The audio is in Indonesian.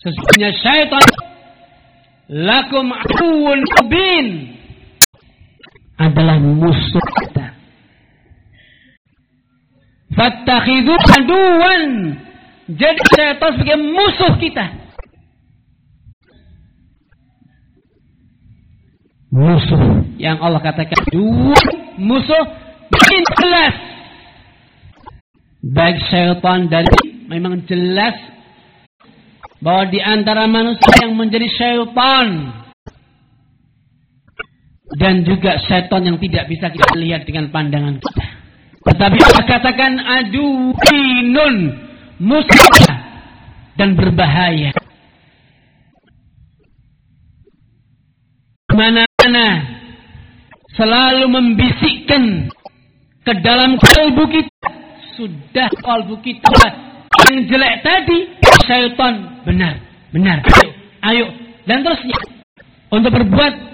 Sesungguhnya syaitan lakum aduwwun mubin, adalah musuh kita. Fattakhidhu aduwan, jadi syaitan sebagai musuh kita. Musuh yang Allah katakan dua musuh jelas. Baik syaitan dari memang jelas bahwa di antara manusia yang menjadi syaitan dan juga syaitan yang tidak bisa kita lihat dengan pandangan kita. Tetapi Allah katakan aduwwun, musuh dan berbahaya. Mana-mana selalu membisikkan ke dalam kalbu kita, sudah kalbu kita yang jelek tadi, syaitan benar, ayo, dan terusnya untuk berbuat